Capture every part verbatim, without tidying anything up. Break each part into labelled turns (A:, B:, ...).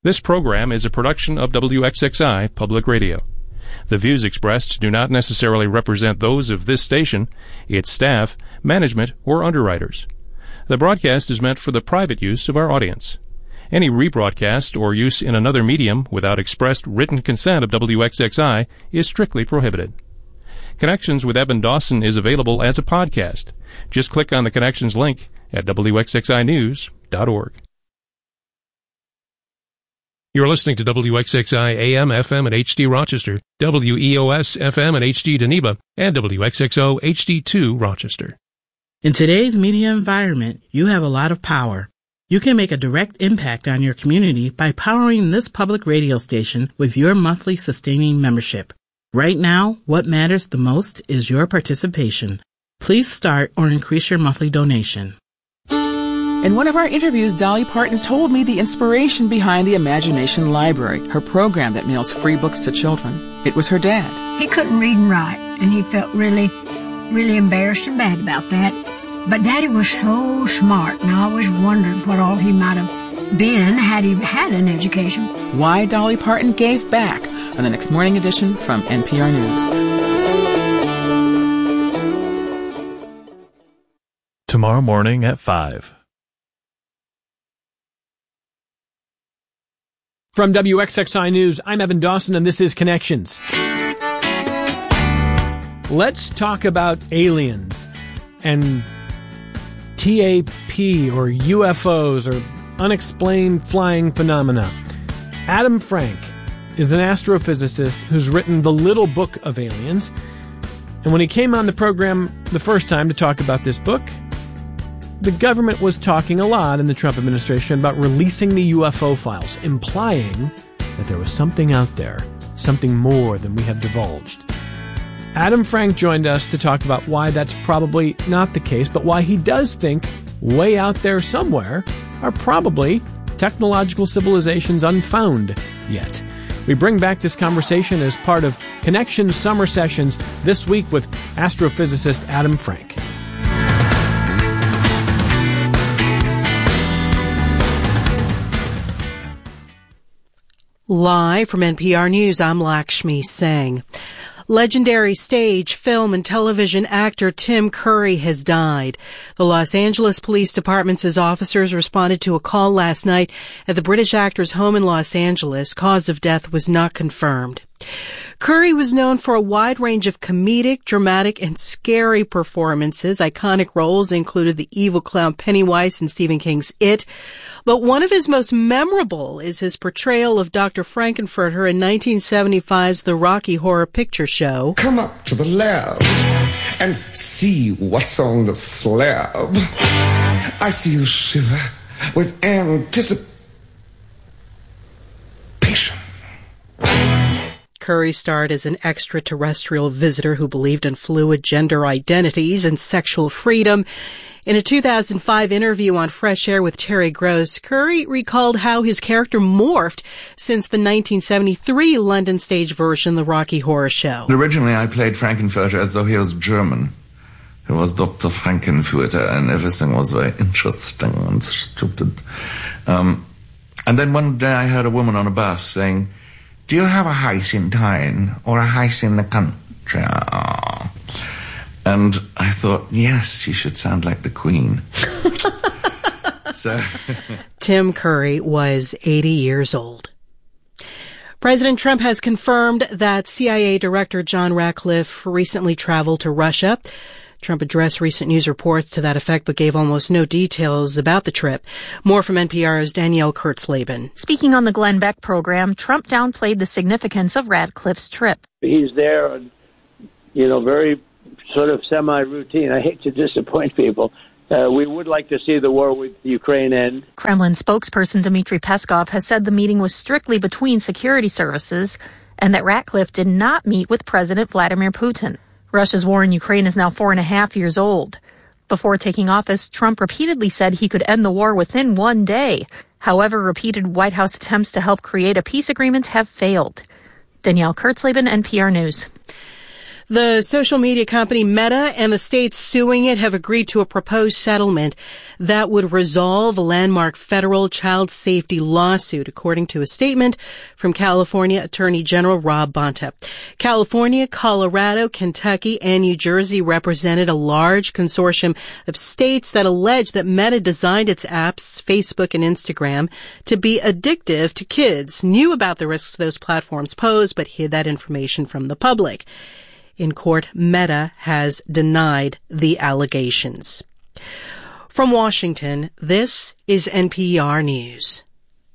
A: This program is a production of W X X I Public Radio. The views expressed do not necessarily represent those of this station, its staff, management, or underwriters. The broadcast is meant for the private use of our audience. Any rebroadcast or use in another medium without expressed written consent of W X X I is strictly prohibited. Connections with Evan Dawson is available as a podcast. Just click on the Connections link at W X X I news dot org. You're listening to W X X I A M, F M, and H D Rochester, W E O S, F M, and H D Geneva, and W X X O, H D two Rochester.
B: In today's media environment, you have a lot of power. You can make a direct impact on your community by powering this public radio station with your monthly sustaining membership. Right now, what matters the most is your participation. Please start or increase your monthly donation.
C: In one of our interviews, Dolly Parton told me the inspiration behind the Imagination Library, her program that mails free books to children. It was her dad.
D: He couldn't read and write, and he felt really, really embarrassed and bad about that. But Daddy was so smart, and I always wondered what all he might have been had he had an education.
C: Why Dolly Parton gave back on the next morning edition from N P R News.
E: Tomorrow morning at five.
F: From W X X I News, I'm Evan Dawson, and this is Connections. Let's talk about aliens and T A P, or U F Os, or unexplained flying phenomena. Adam Frank is an astrophysicist who's written The Little Book of Aliens. And when he came on the program the first time to talk about this book, the government was talking a lot in the Trump administration about releasing the U F O files, implying that there was something out there, something more than we have divulged. Adam Frank joined us to talk about why that's probably not the case, but why he does think way out there somewhere are probably technological civilizations unfound yet. We bring back this conversation as part of Connections Summer Sessions this week with astrophysicist Adam Frank.
G: Live from N P R News, I'm Lakshmi Singh. Legendary stage, film, and television actor Tim Curry has died. The Los Angeles Police Department says officers responded to a call last night at the British actor's home in Los Angeles. Cause of death was not confirmed. Curry was known for a wide range of comedic, dramatic, and scary performances. Iconic roles included the evil clown Pennywise in Stephen King's It. But one of his most memorable is his portrayal of Doctor Frankenfurter in nineteen seventy-five's The Rocky Horror Picture Show.
H: Come up to the lab and see what's on the slab. I see you shiver with anticipation.
G: Curry starred as an extraterrestrial visitor who believed in fluid gender identities and sexual freedom. In a two thousand five interview on Fresh Air with Terry Gross, Curry recalled how his character morphed since the nineteen seventy-three London stage version, The Rocky Horror Show.
I: Originally, I played Frankenfurter as though he was German. He was Doctor Frankenfurter, and everything was very interesting and stupid. Um, and then one day I heard a woman on a bus saying, "Do you have a house in town or a house in the country?" And I thought, yes, she should sound like the Queen. so,
G: Tim Curry was eighty years old. President Trump has confirmed that C I A Director John Ratcliffe recently traveled to Russia. Trump addressed recent news reports to that effect, but gave almost no details about the trip. More from N P R's Danielle Kurtzleben.
J: Speaking on the Glenn Beck program, Trump downplayed the significance of Ratcliffe's trip.
K: He's there, you know, very sort of semi-routine. I hate to disappoint people. Uh, we would like to see the war with Ukraine end.
J: Kremlin spokesperson Dmitry Peskov has said the meeting was strictly between security services and that Ratcliffe did not meet with President Vladimir Putin. Russia's war in Ukraine is now four and a half years old. Before taking office, Trump repeatedly said he could end the war within one day. However, repeated White House attempts to help create a peace agreement have failed. Danielle Kurtzleben, N P R News.
G: The social media company Meta and the states suing it have agreed to a proposed settlement that would resolve a landmark federal child safety lawsuit, according to a statement from California Attorney General Rob Bonta. California, Colorado, Kentucky, and New Jersey represented a large consortium of states that allege that Meta designed its apps, Facebook and Instagram, to be addictive to kids, knew about the risks those platforms pose, but hid that information from the public. In court, Meta has denied the allegations. From Washington, this is N P R News.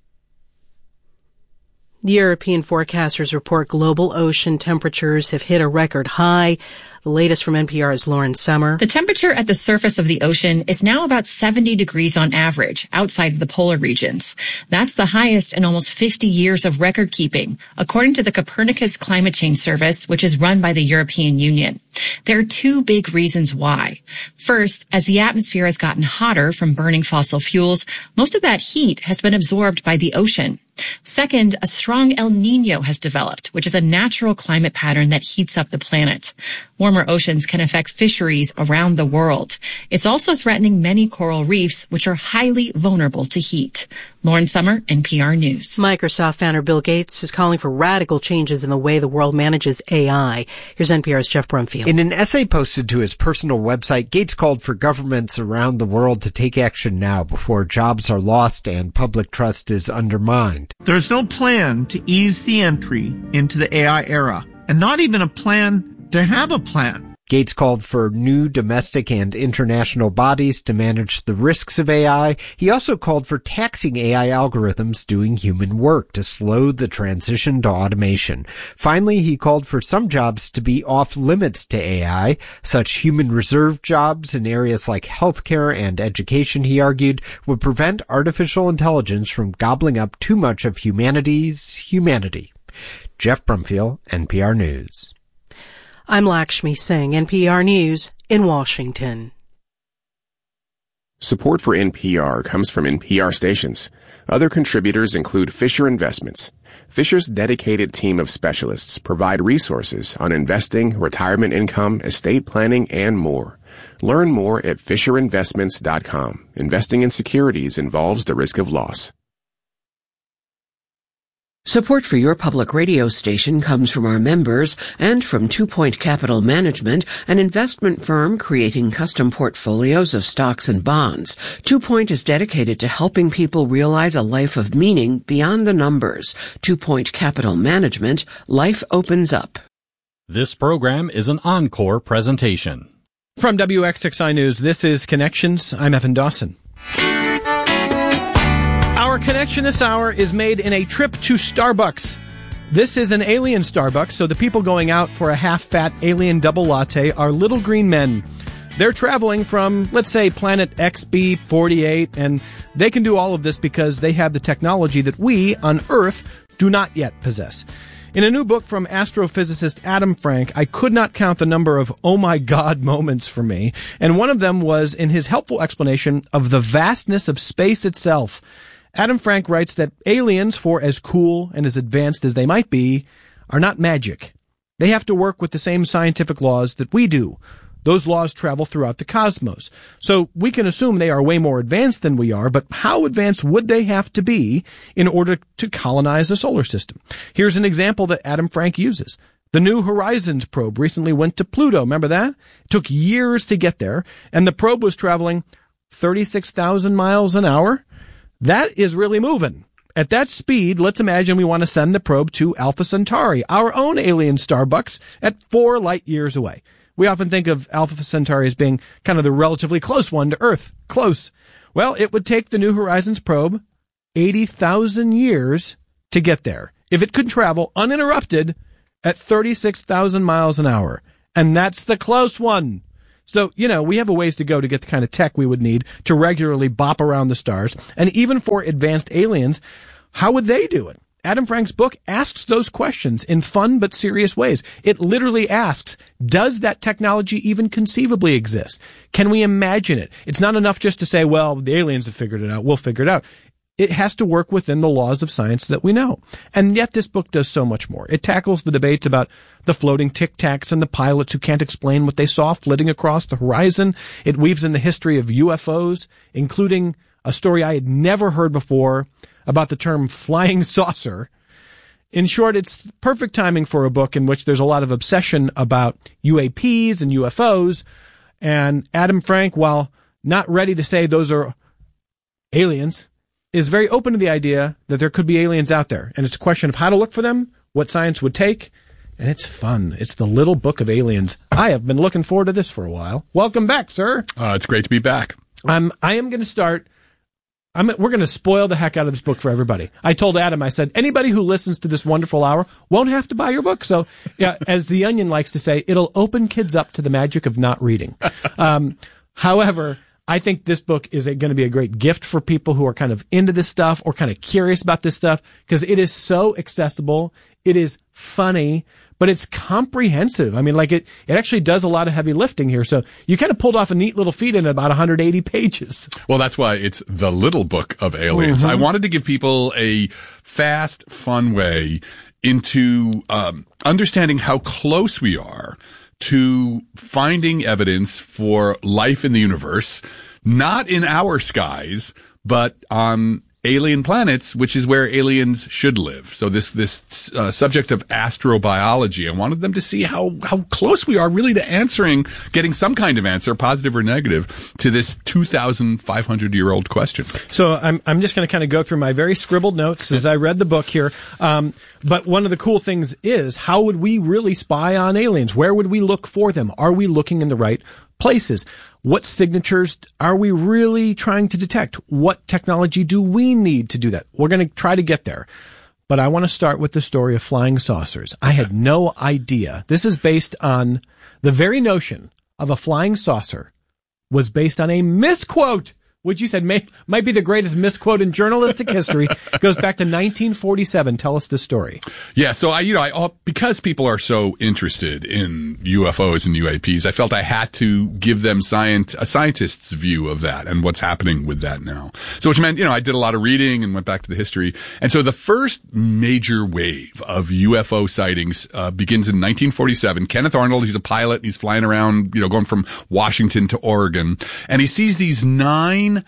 G: European forecasters report global ocean temperatures have hit a record high. The latest from N P R's Lauren Sommer.
L: The temperature at the surface of the ocean is now about seventy degrees on average outside of the polar regions. That's the highest in almost fifty years of record keeping, according to the Copernicus Climate Change Service, which is run by the European Union. There are two big reasons why. First, as the atmosphere has gotten hotter from burning fossil fuels, most of that heat has been absorbed by the ocean. Second, a strong El Niño has developed, which is a natural climate pattern that heats up the planet. Warmer oceans can affect fisheries around the world. It's also threatening many coral reefs, which are highly vulnerable to heat. Lauren Sommer, N P R News.
G: Microsoft founder Bill Gates is calling for radical changes in the way the world manages A I. Here's N P R's Jeff Brumfield.
M: In an essay posted to his personal website, Gates called for governments around the world to take action now before jobs are lost and public trust is undermined.
N: There's no plan to ease the entry into the A I era, and not even a plan to have a plan.
M: Gates called for new domestic and international bodies to manage the risks of A I. He also called for taxing A I algorithms doing human work to slow the transition to automation. Finally, he called for some jobs to be off limits to A I. Such human reserve jobs in areas like healthcare and education, he argued, would prevent artificial intelligence from gobbling up too much of humanity's humanity. Jeff Brumfield, N P R News.
G: I'm Lakshmi Singh, N P R News in Washington.
O: Support for N P R comes from N P R stations. Other contributors include Fisher Investments. Fisher's dedicated team of specialists provide resources on investing, retirement income, estate planning, and more. Learn more at fisher investments dot com. Investing in securities involves the risk of loss.
P: Support for your public radio station comes from our members and from Two Point Capital Management, an investment firm creating custom portfolios of stocks and bonds. Two Point is dedicated to helping people realize a life of meaning beyond the numbers. Two Point Capital Management, life opens up.
Q: This program is an encore presentation.
F: From W X X I News, this is Connections. I'm Evan Dawson. Our connection this hour is made in a trip to Starbucks. This is an alien Starbucks, so the people going out for a half-fat alien double latte are little green men. They're traveling from, let's say, planet X B forty-eight, and they can do all of this because they have the technology that we, on Earth, do not yet possess. In a new book from astrophysicist Adam Frank, I could not count the number of oh my god moments for me, and one of them was in his helpful explanation of the vastness of space itself. Adam Frank writes that aliens, for as cool and as advanced as they might be, are not magic. They have to work with the same scientific laws that we do. Those laws travel throughout the cosmos. So we can assume they are way more advanced than we are, but how advanced would they have to be in order to colonize the solar system? Here's an example that Adam Frank uses. The New Horizons probe recently went to Pluto. Remember that? It took years to get there, and the probe was traveling thirty-six thousand miles an hour. That is really moving. At that speed, let's imagine we want to send the probe to Alpha Centauri, our own alien Starbucks, at four light years away. We often think of Alpha Centauri as being kind of the relatively close one to Earth. Close. Well, it would take the New Horizons probe eighty thousand years to get there, if it could travel uninterrupted at thirty-six thousand miles an hour. And that's the close one. So, you know, we have a ways to go to get the kind of tech we would need to regularly bop around the stars. And even for advanced aliens, how would they do it? Adam Frank's book asks those questions in fun but serious ways. It literally asks, does that technology even conceivably exist? Can we imagine it? It's not enough just to say, well, the aliens have figured it out. We'll figure it out. it has to work within the laws of science that we know. And yet this book does so much more. It tackles the debates about the floating tic-tacs and the pilots who can't explain what they saw flitting across the horizon. It weaves in the history of U F Os, including a story I had never heard before about the term flying saucer. In short, it's perfect timing for a book in which there's a lot of obsession about U A Ps and U F Os. And Adam Frank, while not ready to say those are aliens, is very open to the idea that there could be aliens out there. And it's a question of how to look for them, what science would take, and it's fun. It's the Little Book of Aliens. I have been looking forward to this for a while. Welcome back, sir.
R: Uh, it's great to be back.
F: Um, I am going to start... I'm, we're going to spoil the heck out of this book for everybody. I told Adam, I said, anybody who listens to this wonderful hour won't have to buy your book. So, yeah, as The Onion likes to say, it'll open kids up to the magic of not reading. Um, however, I think this book is going to be a great gift for people who are kind of into this stuff or kind of curious about this stuff, because it is so accessible. It is funny, but it's comprehensive. I mean, like it, it actually does a lot of heavy lifting here. So you kind of pulled off a neat little feat in about one hundred eighty pages.
R: Well, that's why it's the Little Book of Aliens. Mm-hmm. I wanted to give people a fast, fun way into um, understanding how close we are to finding evidence for life in the universe, not in our skies, but on alien planets, which is where aliens should live. So this this uh, subject of astrobiology, I wanted them to see how how close we are really to answering, getting some kind of answer, positive or negative, to this two thousand five hundred year old question.
F: So I'm I'm just going to kind of go through my very scribbled notes as I read the book here. Um, but one of the cool things is, how would we really spy on aliens? Where would we look for them? Are we looking in the right places? What signatures are we really trying to detect? What technology do we need to do that? We're going to try to get there. But I want to start with the story of flying saucers. I had no idea. This is based on the very notion of a flying saucer was based on a misquote, which you said may, might be the greatest misquote in journalistic history. It goes back to nineteen forty-seven. Tell us the story.
R: Yeah, so I, you know, I, because people are so interested in U F Os and U A Ps, I felt I had to give them science, a scientist's view of that and what's happening with that now. So which meant, you know, I did a lot of reading and went back to the history. And so the first major wave of U F O sightings uh, begins in nineteen forty-seven. Kenneth Arnold, he's a pilot. He's flying around, you know, going from Washington to Oregon, and he sees these nine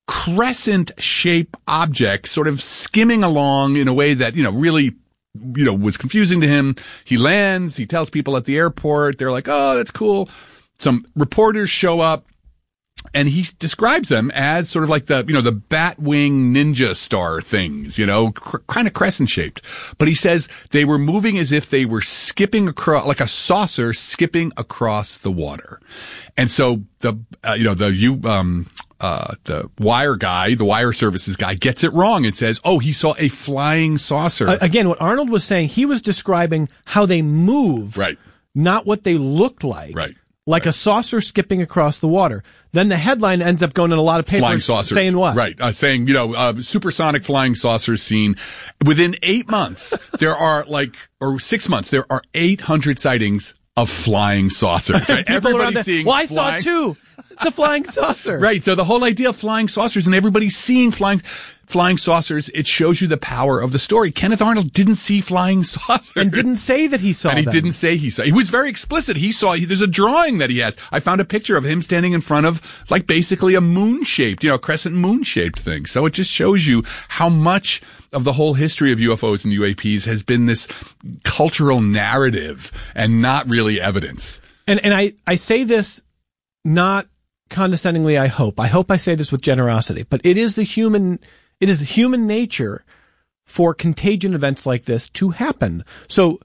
R: crescent-shaped objects sort of skimming along in a way that, you know, really, you know, was confusing to him. He lands, he tells people at the airport, they're like, oh, that's cool. Some reporters show up, and he describes them as sort of like the, you know, the bat wing ninja star things, you know, cr- kind of crescent-shaped. But he says they were moving as if they were skipping across, like a saucer skipping across the water. And so the, uh, you know, the, you, um, Uh, the wire guy, the wire services guy, gets it wrong and says, oh, he saw a flying saucer.
F: Uh, again, what Arnold was saying, he was describing how they move,
R: right?
F: Not what they looked like.
R: Right.
F: Like
R: right.
F: a saucer skipping across the water. Then the headline ends up going in a lot of papers.
R: Flying saucers.
F: Saying what?
R: Right. Uh, saying, you know, uh, supersonic flying saucers seen. Within eight months, there are like, or six months, there are eight hundred sightings of flying saucers. Right? Everybody's seeing
F: Well, I
R: flying...
F: saw two. It's a flying saucer.
R: Right. So the whole idea of flying saucers, and everybody's seeing flying flying saucers, it shows you the power of the story. Kenneth Arnold didn't see flying saucers.
F: And didn't say that he saw
R: them. And he
F: them.
R: didn't say he saw. He was very explicit. He saw, he, there's a drawing that he has. I found a picture of him standing in front of, like, basically a moon-shaped, you know, crescent moon-shaped thing. So it just shows you how much of the whole history of U F Os and U A Ps has been this cultural narrative and not really evidence.
F: And, and I, I say this not condescendingly, I hope. I hope I say this with generosity, but it is the human, it is human nature for contagion events like this to happen. So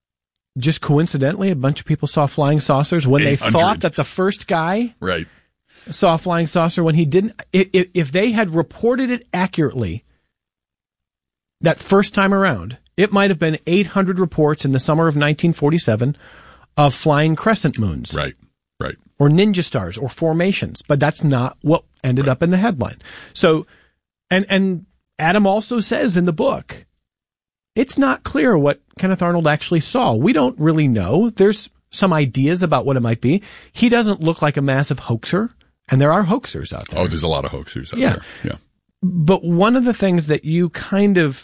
F: just coincidentally, a bunch of people saw flying saucers when they thought that the first guy
R: right.
F: saw a flying saucer when he didn't. If, if they had reported it accurately that first time around, it might have been eight hundred reports in the summer of nineteen forty-seven of flying crescent moons.
R: Right. Right.
F: Or ninja stars or formations, but that's not what ended right. up in the headline. So, and, and Adam also says in the book, it's not clear what Kenneth Arnold actually saw. We don't really know. There's some ideas about what it might be. He doesn't look like a massive hoaxer, and there are hoaxers out there.
R: Oh, there's a lot of hoaxers out
F: yeah.
R: there. Yeah.
F: But one of the things that you kind of,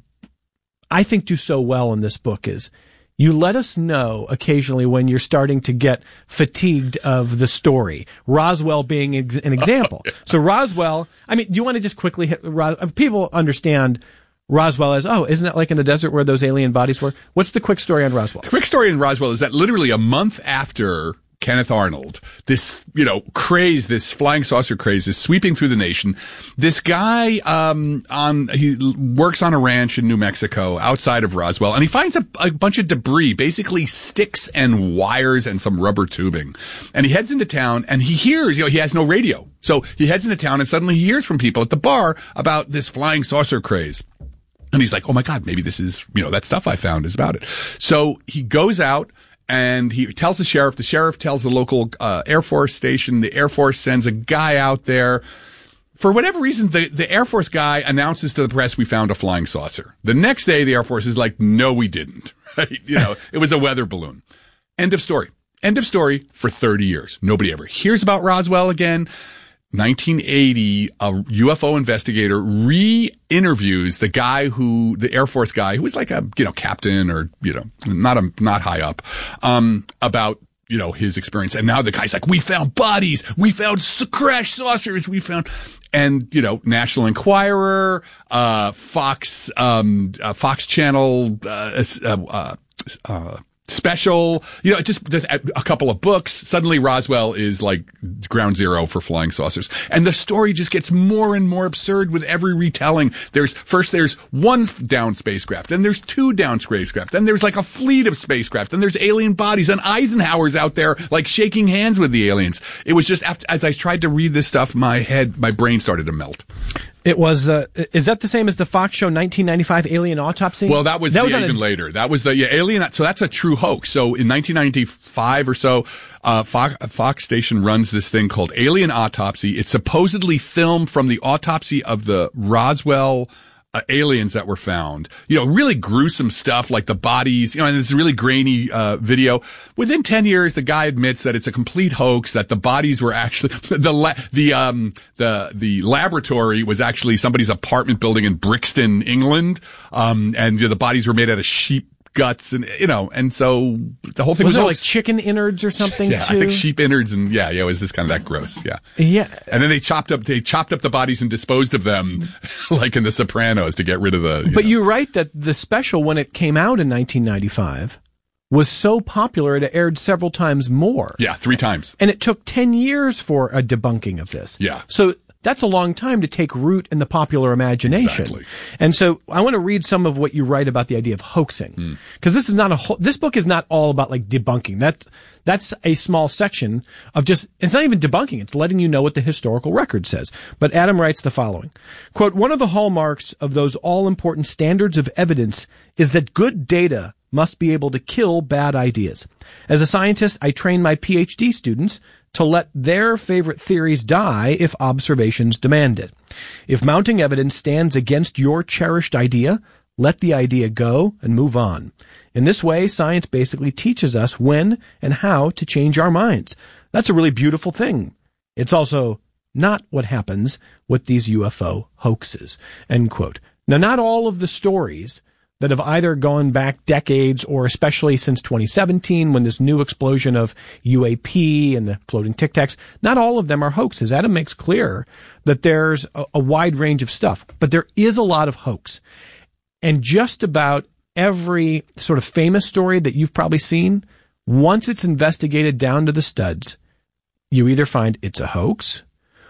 F: I think, do so well in this book is you let us know occasionally when you're starting to get fatigued of the story. Roswell being ex- an example. Oh, yeah. So Roswell, I mean, do you want to just quickly hit, Ros- people understand Roswell as, oh, isn't that like in the desert where those alien bodies were? What's the quick story on Roswell?
R: The quick story in Roswell is that literally a month after Kenneth Arnold, this, you know, craze, this flying saucer craze is sweeping through the nation. This guy, um, on, he works on a ranch in New Mexico outside of Roswell, and he finds a, a bunch of debris, basically sticks and wires and some rubber tubing. And he heads into town and he hears, you know, he has no radio. So he heads into town and suddenly he hears from people at the bar about this flying saucer craze. And he's like, oh my God, maybe this is, you know, that stuff I found is about it. So he goes out and he tells the sheriff. The sheriff tells the local uh, Air Force station. The Air Force sends a guy out there. For whatever reason, the, the Air Force guy announces to the press, we found a flying saucer. The next day, the Air Force is like, no, we didn't. Right? You know, it was a weather balloon. End of story. End of story for thirty years. Nobody ever hears about Roswell again. nineteen eighty, a U F O investigator re-interviews the guy who, the Air Force guy, who was like a, you know, captain or, you know, not a, not high up, um, about, you know, his experience. And now the guy's like, we found bodies, we found crash saucers, we found, and, you know, National Enquirer, uh, Fox, um, uh, Fox Channel, uh, uh, uh, uh special, you know, just, just a couple of books. Suddenly Roswell is like ground zero for flying saucers. And the story just gets more and more absurd with every retelling. There's, first there's one down spacecraft, then there's two down spacecraft, then there's like a fleet of spacecraft, then there's alien bodies, and Eisenhower's out there like shaking hands with the aliens. It was just, after, as I tried to read this stuff, my head, my brain started to melt.
F: It was, uh, is that the same as the Fox show nineteen ninety-five Alien Autopsy?
R: Well, that was,
F: that
R: the,
F: was
R: even
F: a,
R: later. That was the, yeah, Alien, so that's a true hoax. So in nineteen ninety-five or so, uh, Fox, Fox station runs this thing called Alien Autopsy. It's supposedly filmed from the autopsy of the Roswell Uh, aliens that were found, you know, really gruesome stuff like the bodies, you know, and this really grainy, uh, video. Within ten years, the guy admits that it's a complete hoax, that the bodies were actually, the, la- the, um, the, the laboratory was actually somebody's apartment building in Brixton, England. Um, and you know, the bodies were made out of sheep guts and, you know, and so the whole thing was,
F: was it
R: hoax.
F: Like chicken innards or something
R: yeah,
F: too?
R: I think sheep innards and yeah, yeah, it was just kind of that gross. Yeah.
F: Yeah.
R: And then they chopped up, they chopped up the bodies and disposed of them like in The Sopranos to get rid of the, you
F: But
R: know.
F: you're right that the special, when it came out in nineteen ninety-five, was so popular it aired several times more.
R: Yeah, three times.
F: And it took ten years for a debunking of this.
R: Yeah.
F: So that's a long time to take root in the popular imagination.
R: Exactly.
F: And so I want to read some of what you write about the idea of hoaxing. Because mm. this is not a whole, this book is not all about like debunking. That, that's a small section of just, it's not even debunking, it's letting you know what the historical record says. But Adam writes the following, quote, one of the hallmarks of those all-important standards of evidence is that good data must be able to kill bad ideas. As a scientist, I train my PhD students to let their favorite theories die if observations demand it. If mounting evidence stands against your cherished idea, let the idea go and move on. In this way, science basically teaches us when and how to change our minds. That's a really beautiful thing. It's also not what happens with these U F O hoaxes. End quote. Now, not all of the stories that have either gone back decades or especially since twenty seventeen when this new explosion of U A P and the floating Tic Tacs, not all of them are hoaxes. Adam makes clear that there's a, a wide range of stuff, but there is a lot of hoax. And just about every sort of famous story that you've probably seen, once it's investigated down to the studs, you either find it's a hoax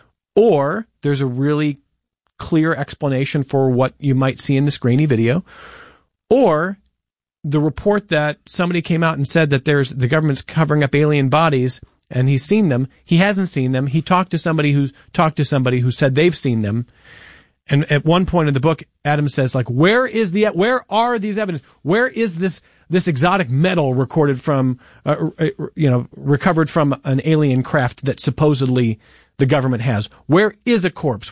F: or there's a really clear explanation for what you might see in this grainy video. Or the report that somebody came out and said that there's the government's covering up alien bodies and he's seen them. He hasn't seen them. He talked to somebody who's talked to somebody who said they've seen them. And at one point in the book, Adam says, like, where is the, where are these evidence? Where is this, this exotic metal recorded from, uh, you know, recovered from an alien craft that supposedly the government has? Where is a corpse? Where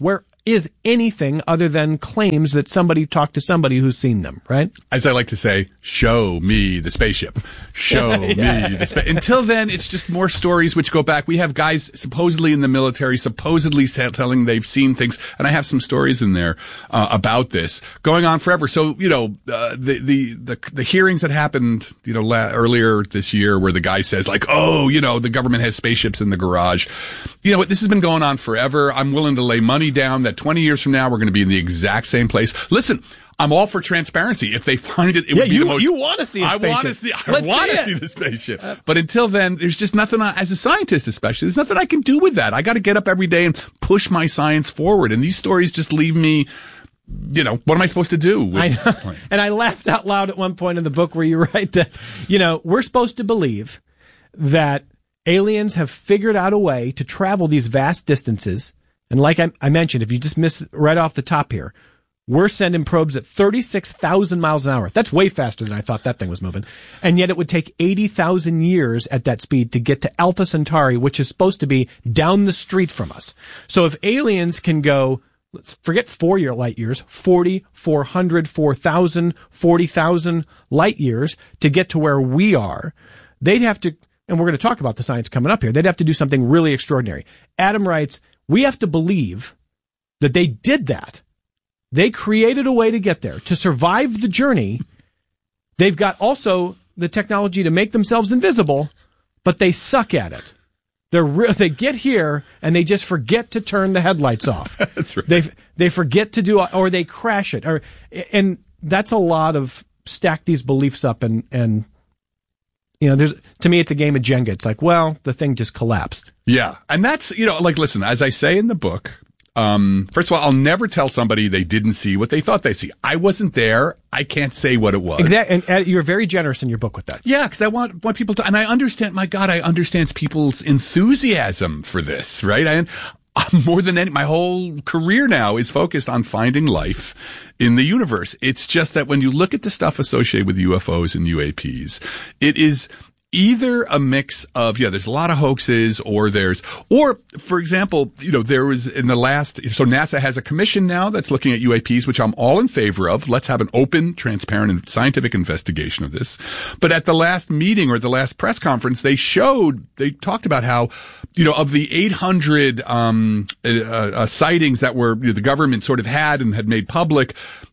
F: is anything other than claims that somebody talked to somebody who's seen them, right?
R: As I like to say, show me the spaceship. Show
F: Yeah.
R: me the spaceship. Until then, it's just more stories which go back. We have guys supposedly in the military, supposedly telling they've seen things, and I have some stories in there uh, about this going on forever. So, you know, uh, the, the the the hearings that happened, you know, la- earlier this year, where the guy says like, "Oh, you know, the government has spaceships in the garage." You know what? This has been going on forever. I'm willing to lay money down that twenty years from now we're going to be in the exact same place. Listen, I'm all for transparency. If they find it, it
F: Yeah,
R: would be
F: you-
R: the most.
F: you wanna see a
R: I want to
F: spaceship.
R: see. I
F: Let's
R: want
F: see
R: to
F: it.
R: see the spaceship. But until then, there's just nothing. I, as a scientist, especially, there's nothing I can do with that. I got to get up every day and push my science forward. And these stories just leave me. You know, what am I supposed to do? With
F: I know. And I laughed out loud at one point in the book where you write that, you know, we're supposed to believe that aliens have figured out a way to travel these vast distances. And like I, I mentioned, if you just miss right off the top here, we're sending probes at thirty-six thousand miles an hour. That's way faster than I thought that thing was moving. And yet it would take eighty thousand years at that speed to get to Alpha Centauri, which is supposed to be down the street from us. So if aliens can go, let's forget four year light years, forty, four hundred, four thousand, forty thousand light years to get to where we are, they'd have to, and we're going to talk about the science coming up here, they'd have to do something really extraordinary. Adam writes, we have to believe that they did that. They created a way to get there. To survive the journey, they've got also the technology to make themselves invisible, but they suck at it. They're re- they get here and they just forget to turn the headlights off.
R: That's right.
F: They they forget to do, or they crash it, or and that's a lot of stack these beliefs up and and you know, there's to me it's a game of Jenga. It's like, well, the thing just collapsed.
R: Yeah, and that's, you know, like, listen, as I say in the book, um, first of all, I'll never tell somebody they didn't see what they thought they see. I wasn't there. I can't say what it was.
F: Exactly, and, and you're very generous in your book with that.
R: Yeah, because I want want people to, and I understand. My God, I understand people's enthusiasm for this, right? I. More than any, my whole career now is focused on finding life in the universe. It's just that when you look at the stuff associated with U F Os and U A Ps, it is either a mix of, yeah, there's a lot of hoaxes, or there's, or for example, you know, there was in the last, so NASA has a commission now that's looking at U A Ps, which I'm all in favor of. Let's have an open, transparent, and scientific investigation of this. But at the last meeting or the last press conference, they showed, they talked about how, you know, of the eight hundred um, uh, uh, sightings that were, you know, the government sort of had and had made public,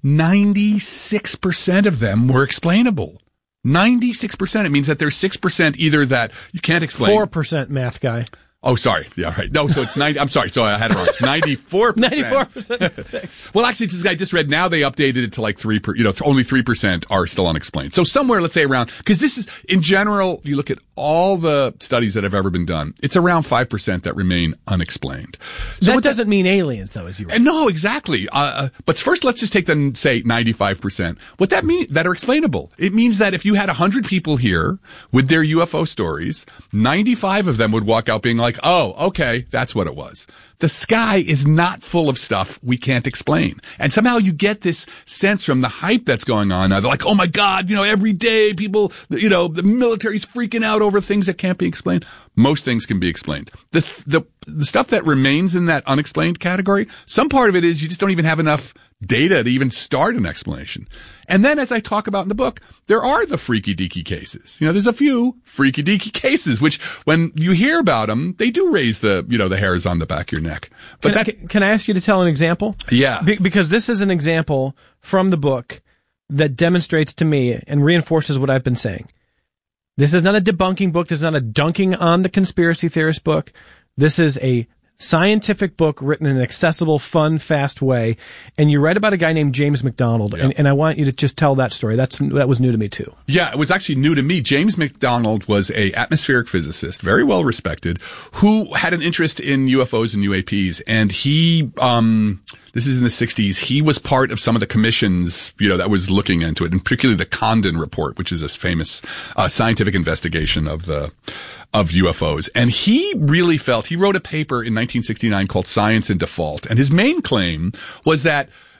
R: ninety-six percent of them were explainable. ninety-six percent. It means that there's six percent either that you can't explain.
F: Four percent math guy.
R: Oh, sorry. Yeah, right. No, so it's ninety. I'm sorry. So I had it wrong. It's ninety-four percent.
F: ninety-four percent. Six.
R: Well, actually, this guy I just read now they updated it to like three. Per, you know, only three percent are still unexplained. So somewhere, let's say around, because this is in general. You look at all the studies that have ever been done. It's around five percent that remain unexplained. So
F: that
R: what
F: doesn't mean aliens, though, as you.
R: And no, exactly. Uh, uh, but first, let's just take them, say, ninety-five percent. What that mean that are explainable? It means that if you had one hundred people here with their U F O stories, ninety-five of them would walk out being like, oh, okay, that's what it was. The sky is not full of stuff we can't explain. And somehow you get this sense from the hype that's going on now. They're like, oh my God, you know, every day people, you know, the military's freaking out over things that can't be explained. Most things can be explained. The, the, the stuff that remains in that unexplained category, some part of it is you just don't even have enough data to even start an explanation. And then, as I talk about in the book, there are the freaky deaky cases. You know, there's a few freaky deaky cases, which when you hear about them, they do raise the, you know, the hairs on the back of your neck. But
F: can,
R: that,
F: I, can I ask you to tell an example?
R: Yeah.
F: Be, because this is an example from the book that demonstrates to me and reinforces what I've been saying. This is not a debunking book. This is not a dunking on the conspiracy theorist book. This is a scientific book written in an accessible, fun, fast way. And you write about a guy named James McDonald. Yeah. And, and I want you to just tell that story. That's, that was new to me too.
R: Yeah, it was actually new to me. James McDonald was a atmospheric physicist, very well respected, who had an interest in U F Os and U A Ps. And he, um, this is in the sixties. He was part of some of the commissions, you know, that was looking into it, and particularly the Condon Report, which is a famous uh, scientific investigation of the of U F Os. And he really felt, he wrote a paper in nineteen sixty-nine called Science in Default. And his main claim was that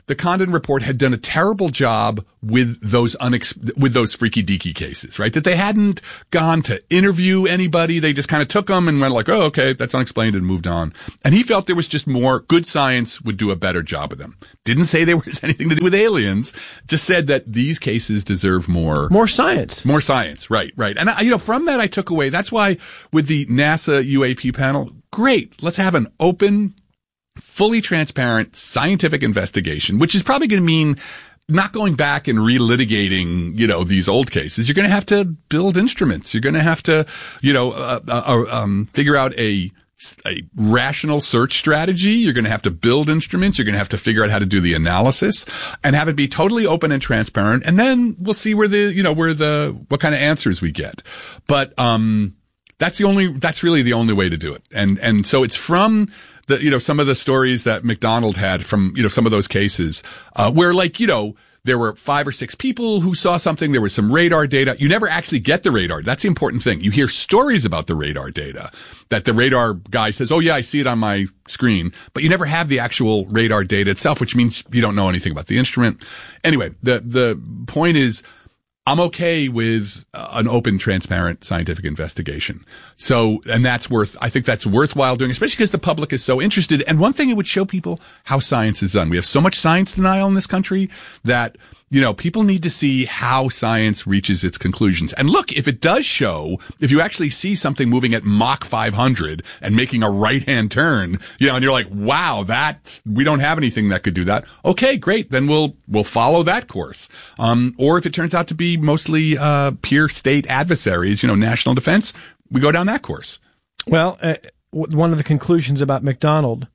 R: the Condon report had done a terrible job with those unex- with those freaky deaky cases, right? That they hadn't gone to interview anybody. They just kind of took them and went like, oh, okay, that's unexplained, and moved on. And he felt there was just more good science would do a better job of them. Didn't say there was anything to do with aliens. Just said that these cases deserve more.
F: More science.
R: More science. Right, right. And I, you know, from that I took away, that's why with the NASA U A P panel, great. Let's have an open, fully transparent scientific investigation, which is probably going to mean not going back and relitigating, you know, these old cases. You're going to have to build instruments. You're going to have to, you know, uh, uh, um, figure out a a rational search strategy. You're going to have to build instruments. You're going to have to figure out how to do the analysis and have it be totally open and transparent. And then we'll see where the, you know, where the, what kind of answers we get. But, um, that's the only, that's really the only way to do it. And, and so it's from the, you know, some of the stories that McDonald had from, you know, some of those cases, uh, where like, you know, there were five or six people who saw something. There was some radar data. You never actually get the radar. That's the important thing. You hear stories about the radar data that the radar guy says, oh yeah, I see it on my screen, but you never have the actual radar data itself, which means you don't know anything about the instrument. Anyway, the, the point is, I'm okay with uh, an open, transparent scientific investigation. So, and that's worth, I think that's worthwhile doing, especially because the public is so interested. And one thing, it would show people how science is done. We have so much science denial in this country that, you know, people need to see how science reaches its conclusions. And look, if it does show, if you actually see something moving at Mach five hundred and making a right-hand turn, you know, and you're like, wow, that, we don't have anything that could do that. Okay, great. Then we'll, we'll follow that course. Um, or if it turns out to be mostly, uh, peer state adversaries, you know, national defense, we go down that course.
F: Well, uh, one of the conclusions about McDonald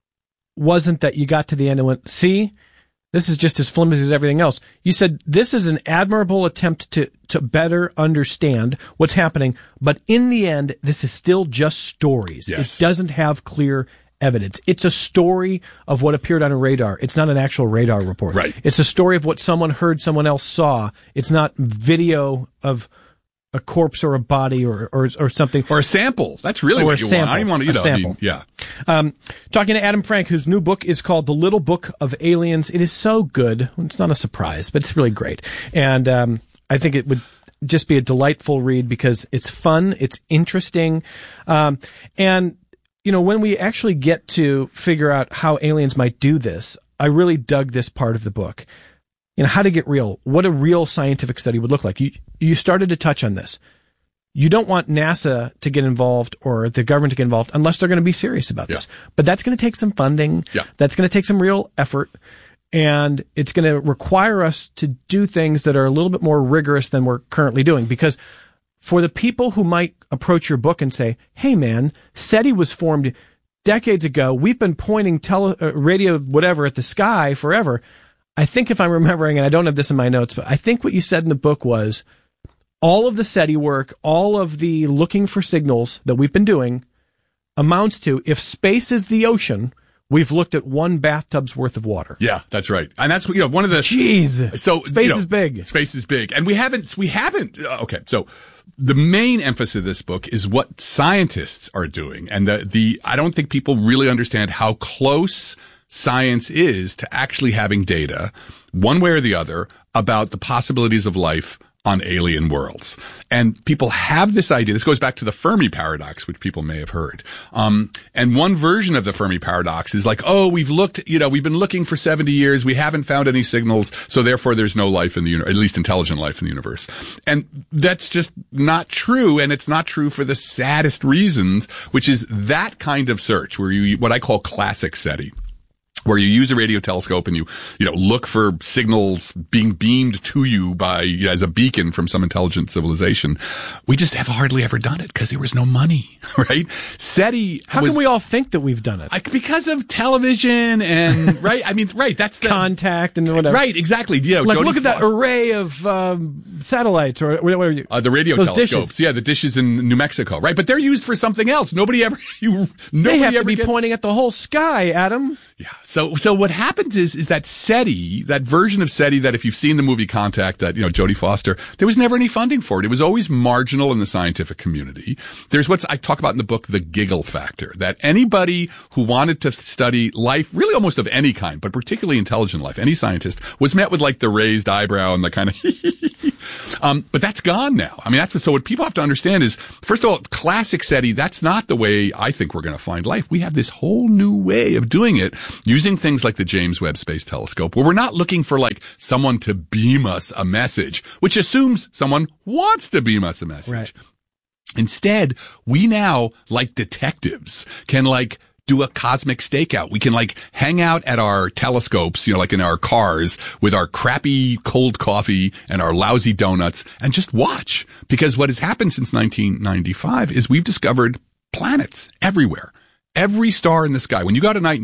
F: wasn't that you got to the end and went, see, this is just as flimsy as everything else. You said this is an admirable attempt to, to better understand what's happening, but in the end, this is still just stories.
R: Yes.
F: It doesn't have clear evidence. It's a story of what appeared on a radar. It's not an actual radar report.
R: Right.
F: It's a story of what someone heard someone else saw. It's not video of a corpse or a body or, or, or something.
R: Or a sample. That's really
F: or
R: what you
F: sample,
R: want. I don't want to, you
F: a
R: know,
F: sample.
R: I mean, yeah.
F: Um, talking to Adam Frank, whose new book is called The Little Book of Aliens. It is so good. It's not a surprise, but it's really great. And, um, I think it would just be a delightful read because it's fun. It's interesting. Um, and, you know, when we actually get to figure out how aliens might do this, I really dug this part of the book. You know, how to get real, what a real scientific study would look like. You, you started to touch on this. You don't want NASA to get involved or the government to get involved unless they're going to be serious about
R: yeah.
F: this. But that's going to take some funding.
R: Yeah.
F: That's going to take some real effort. And it's going to require us to do things that are a little bit more rigorous than we're currently doing. Because for the people who might approach your book and say, hey man, SETI was formed decades ago. We've been pointing tele, uh, radio, whatever, at the sky forever. I think if I'm remembering, and I don't have this in my notes, but I think what you said in the book was all of the SETI work, all of the looking for signals that we've been doing amounts to, if space is the ocean, we've looked at one bathtub's worth of water.
R: Yeah, that's right. And that's, you know, one of the...
F: Jeez.
R: So,
F: space
R: you know,
F: is big.
R: Space is big. And we haven't, we haven't, uh, okay, so the main emphasis of this book is what scientists are doing. And the, the, I don't think people really understand how close science is to actually having data, one way or the other, about the possibilities of life on alien worlds. And people have this idea. This goes back to the Fermi paradox, which people may have heard. Um, and one version of the Fermi paradox is like, oh, we've looked, you know, we've been looking for seventy years. We haven't found any signals. So therefore there's no life in the universe, at least intelligent life in the universe. And that's just not true. And it's not true for the saddest reasons, which is that kind of search where you, what I call classic SETI, where you use a radio telescope and you, you know, look for signals being beamed to you by, you know, as a beacon from some intelligent civilization. We just have hardly ever done it because there was no money, right? SETI.
F: How
R: was,
F: can we all think that we've done it?
R: I, because of television and, right? I mean, right. That's the
F: contact and whatever.
R: Right. Exactly. You know,
F: like,
R: Jody
F: look at that
R: Foster.
F: array of, um, satellites or whatever you,
R: uh, the radio
F: those
R: telescopes.
F: Dishes.
R: Yeah. The dishes in New Mexico, right? But they're used for something else. Nobody ever, you, nobody
F: they have
R: ever
F: to be
R: gets,
F: pointing at the whole sky, Adam.
R: Yeah. So, so what happens is, is that SETI, that version of SETI that if you've seen the movie Contact, that, you know, Jodie Foster, there was never any funding for it. It was always marginal in the scientific community. There's what I talk about in the book, the giggle factor, that anybody who wanted to study life, really almost of any kind, but particularly intelligent life, any scientist, was met with like the raised eyebrow and the kind of, um, but that's gone now. I mean, that's what, so what people have to understand is, first of all, classic SETI, that's not the way I think we're going to find life. We have this whole new way of doing it, using things like the James Webb Space Telescope, where we're not looking for like someone to beam us a message, which assumes someone wants to beam us a message.
F: Right.
R: Instead, we now, like detectives, can like do a cosmic stakeout. We can like hang out at our telescopes, you know, like in our cars with our crappy cold coffee and our lousy donuts and just watch. Because what has happened since nineteen ninety-five is we've discovered planets everywhere. Every star in the sky. When you go out at night